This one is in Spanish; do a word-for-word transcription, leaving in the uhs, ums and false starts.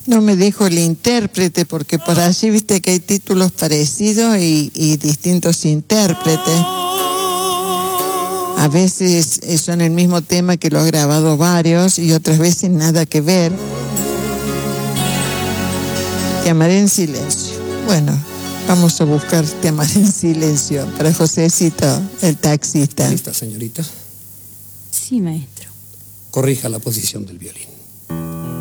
No me dijo el intérprete, porque por allí viste que hay títulos parecidos y, y distintos intérpretes. A veces son el mismo tema que lo ha grabado varios y otras veces nada que ver. Te amaré en silencio. Bueno, vamos a buscar Te amaré en silencio para Josecito, el taxista. ¿Lista, señorita? Sí, maestro. Corrija la posición del violín.